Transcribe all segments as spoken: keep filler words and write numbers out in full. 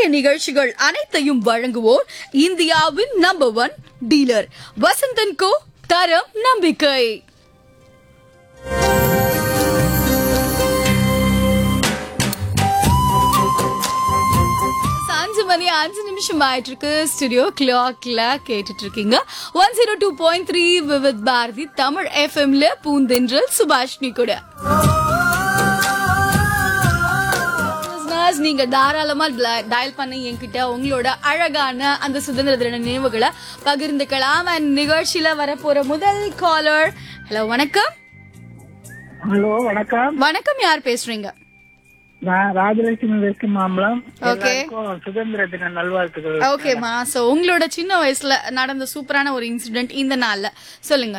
இன்றைய நிகழ்ச்சிகள் அனைத்தையும் வழங்குவோர் இந்தியாவின் நம்பர் ஒன் டீலர் வசந்தன் கோ. தரம் நம்பிக்கை. அஞ்சு மணி அஞ்சு நிமிஷம் ஆயிட்டு இருக்கு. ஸ்டுடியோ கிளாக்ல கேட்டுட்டு இருக்கீங்க one zero two point three Vividh Bharathi Tamil எஃப்எம்ல பூந்தென்றல் சுபாஷினி கூட. நீங்க தாராளமா டயல் பண்ணி என்கிட்ட உங்களோட அழகான அந்த சுதந்திர தின நினைவுகளை பகிர்ந்துக்கலாம். அண்ட் நிகழ்ச்சியில வரப்போற முதல் காலர். ஹலோ, வணக்கம். ஹலோ, வணக்கம். வணக்கம், யார் பேசுறீங்க? நான் ராஜலட்சுமி வெஸ்ட் மாம்பலம். ஓகே, சுதந்திர தின நல்வாழ்த்துக்கள். ஓகேமா. சோ உங்களோட சின்ன வயசுல நடந்த சூப்பரான ஒரு இன்சிடென்ட் இந்த நாள்ல சொல்லுங்க.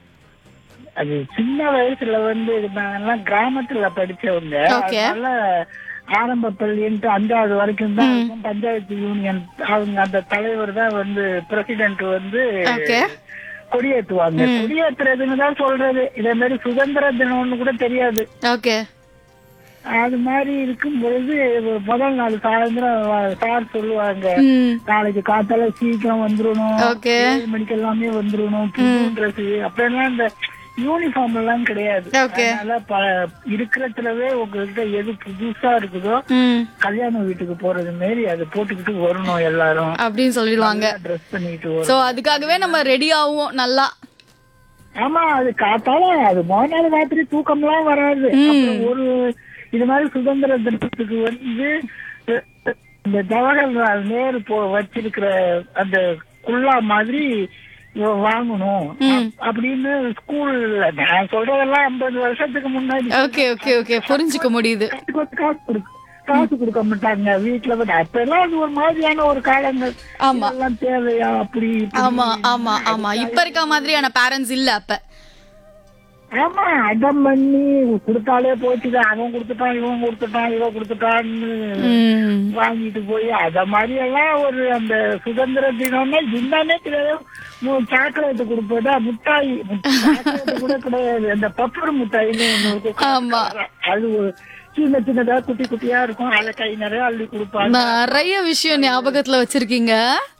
அது சின்ன வயசுல வந்து நாங்கெல்லாம் கிராமத்துல படிச்சவங்க. அதனால ஆரம்ப பள்ளின்ட்டு அஞ்சாவது வரைக்கும் தான் இருக்கும். பஞ்சாயத்து யூனியன் அவங்க அந்த தலைவர் தான் வந்து பிரசிடென்ட் வந்து கொடியேற்றுவாங்க. கொடியேற்றுறதுன்னு தான் சொல்றது. இதே மாதிரி சுதந்திர தினம்னு கூட தெரியாது. ஓகே, அது மாதிரி இருக்கும் பொழுது முதல் நாள் சாயந்தரம் சார் சொல்லுவாங்க, நாளைக்கு காத்தால சீக்கிரம் வந்துடணும், ஏழு மணிக்கு எல்லாமே வந்துடணும், புது ட்ரெஸ். அப்பெல்லாம் இந்த யூனிஃபார்ம் எல்லாம் கிடையாது. அதனால இருக்கிறதுலவே உங்ககிட்ட எது புதுசா இருக்குதோ கல்யாண வீட்டுக்கு போறது மாரி அதை போட்டுக்கிட்டு வரணும் எல்லாரும் அப்படின்னு சொல்லிடுவாங்க. ட்ரெஸ் பண்ணிட்டு சோ அதுக்காகவே நம்ம ரெடி ஆவோம் நல்லா. ஆமா, அது காத்தால அது மொத நாள் ராத்திரி தூக்கம் எல்லாம் வராது. ஒரு இது மாதிரி சுதந்திர தினத்துக்கு வந்து இந்த ஜவஹர்லால் நேரு போ வச்சிருக்கிற அந்த குல்லா மாதிரி வாங்கணும் அப்படின்னு ஸ்கூல்ல நான் சொல்றதெல்லாம் ஐம்பது வருஷத்துக்கு முன்னாடி. ஓகே ஓகே ஓகே புரிஞ்சுக்க முடியுது. காசு கொடுக்க காசு கொடுக்க மாட்டாங்க வீட்டுல. அப்ப எல்லாம் அது ஒரு மாதிரியான ஒரு காலங்கள். எல்லாம் தேவையா அப்படி. ஆமா ஆமா ஆமா, இப்ப இருக்க மாதிரியான பேரண்ட்ஸ் இல்ல அப்ப. ஆமா, அடம் பண்ணி கொடுத்தாலே போச்சுதான். அவன் கொடுத்துட்டான், இவன் கொடுத்துட்டான், இவன் கொடுத்துட்டான்னு வாங்கிட்டு போய் அத மாதிரி எல்லாம் ஒரு அந்த சுதந்திர தினம்னா என்னன்னே தெரியாது. சாக்லேட் கொடுப்பதா, முட்டாய் கூட கிடையாது. அந்த பப்பர் முட்டாயின்னு ஒண்ணு, அது சின்ன சின்னதா குட்டி குட்டியா இருக்கும். அதை கை நிறைய அள்ளி கொடுப்பாங்க. நிறைய விஷயம் ஞாபகத்துல வச்சிருக்கீங்க.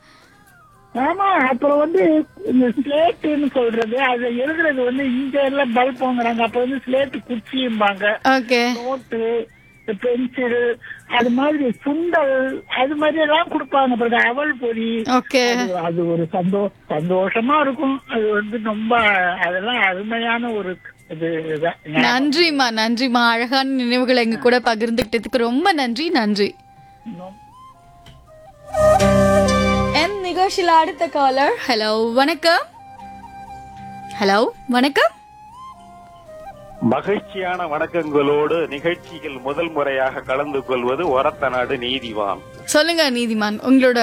ஆமா, அப்புறம் வந்து இந்த ஸ்லேட்டுன்னு சொல்றது, அதை எழுதுறது வந்து இங்க எல்லாம் பல்ப் வாங்குறாங்க. அப்ப வந்து ஸ்லேட்டு குச்சியும்பாங்க, நோட்டு, பென்சில், அது மாதிரி சுண்டல், அது மாதிரி எல்லாம் கொடுப்பாங்க. அவல் பொரி, அது ஒரு சந்தோ சந்தோஷமா இருக்கும். அது வந்து ரொம்ப அதெல்லாம் அருமையான ஒரு இது. நன்றிமா நன்றிமா, அழகான நினைவுகளை எங்க கூட பகிர்ந்துகிட்டதுக்கு ரொம்ப நன்றி. நன்றி. என் நிகழ்ச்சியில அடுத்த காலர். ஹலோ, வணக்கம். ஹலோ, வணக்கம். மகிழ்ச்சியான வணக்கங்களோடு நிகழ்ச்சியில் முதல் முறையாக கலந்து கொள்வது ஒரத்தநாடு நீதிவான். சொல்லுங்க நீதிமான், உங்களோட